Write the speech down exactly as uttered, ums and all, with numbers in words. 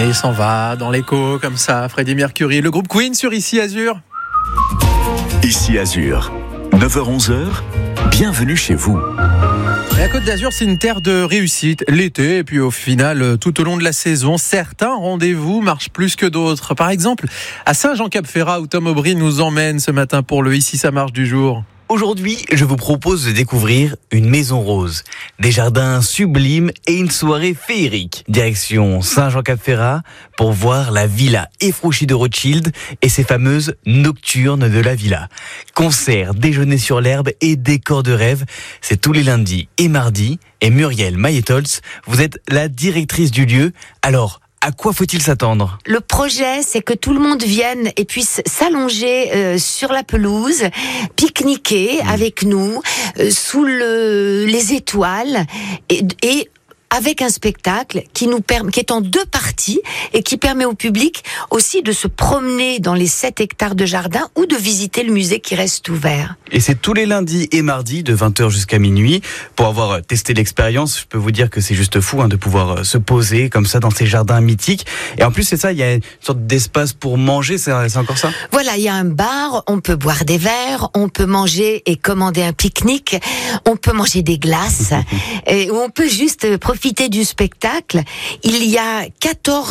Et il s'en va dans l'écho comme ça, Freddie Mercury, le groupe Queen sur Ici Azur. Ici Azur, neuf heures onze, bienvenue chez vous. Et la Côte d'Azur, c'est une terre de réussite l'été et puis au final, tout au long de la saison, certains rendez-vous marchent plus que d'autres. Par exemple, à Saint-Jean-Cap-Ferrat où Tom Aubry nous emmène ce matin pour le Ici ça marche du jour. Aujourd'hui, je vous propose de découvrir une maison rose, des jardins sublimes et une soirée féerique. Direction Saint-Jean-Cap-Ferrat pour voir la villa effrouchée de Rothschild et ses fameuses nocturnes de la villa. Concerts, déjeuner sur l'herbe et décors de rêve, c'est tous les lundis et mardis. Et Muriel Mayetholz, vous êtes la directrice du lieu. Alors, à quoi faut-il s'attendre ? Le projet, c'est que tout le monde vienne et puisse s'allonger euh, sur la pelouse, pique-niquer mmh. avec nous, euh, sous le, les étoiles et, et avec un spectacle qui nous permet, qui est en deux parties et qui permet au public aussi de se promener dans les sept hectares de jardin ou de visiter le musée qui reste ouvert. Et c'est tous les lundis et mardis de vingt heures jusqu'à minuit. Pour avoir testé l'expérience, je peux vous dire que c'est juste fou hein, de pouvoir se poser comme ça dans ces jardins mythiques. Et en plus, c'est ça, il y a une sorte d'espace pour manger, c'est, c'est encore ça ? Voilà, il y a un bar, on peut boire des verres, on peut manger et commander un pique-nique, on peut manger des glaces, et on peut juste profiter du spectacle. Il y a quatorze